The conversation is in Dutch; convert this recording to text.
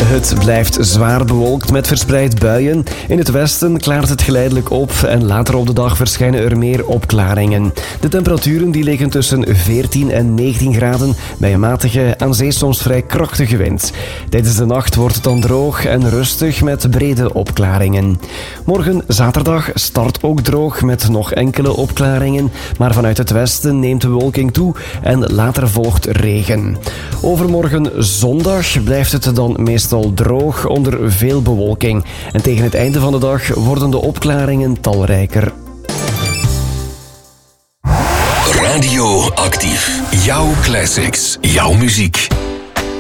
Het blijft zwaar bewolkt met verspreid buien. In het westen klaart het geleidelijk op en later op de dag verschijnen er meer opklaringen. De temperaturen die liggen tussen 14 en 19 graden bij een matige, aan zee soms vrij krachtige wind. Tijdens de nacht wordt het dan droog en rustig met brede opklaringen. Morgen zaterdag start ook droog met nog enkele opklaringen, maar vanuit het westen neemt de bewolking toe en later volgt regen. Overmorgen zondag blijft het dan meestal droog onder veel bewolking. En tegen het einde van de dag worden de opklaringen talrijker. Radio Actief. Jouw classics. Jouw muziek.